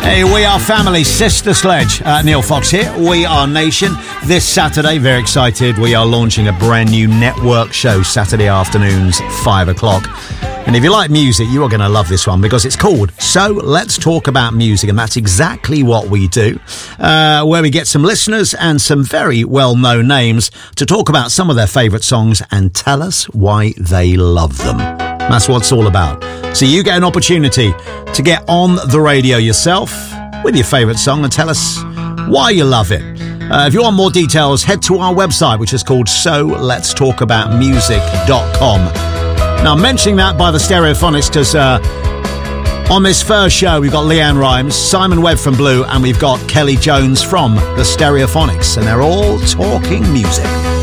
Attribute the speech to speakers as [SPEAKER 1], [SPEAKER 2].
[SPEAKER 1] Hey, we are family, Sister Sledge. Neil Fox here. We are Nation. This Saturday, very excited, we are launching a brand new network show Saturday afternoons, 5 o'clock. And if you like music, you are going to love this one because it's called So Let's Talk About Music. And that's exactly what we do, where we get some listeners and some very well-known names to talk about some of their favourite songs and tell us why they love them. That's what it's all about. So you get an opportunity to get on the radio yourself with your favourite song and tell us why you love it. If you want more details, head to our website, which is called soletstalkaboutmusic.com. Now, I'm mentioning that by the Stereophonics because on this first show, we've got Leanne Rimes, Simon Webb from Blue, and we've got Kelly Jones from the Stereophonics, and they're all talking music.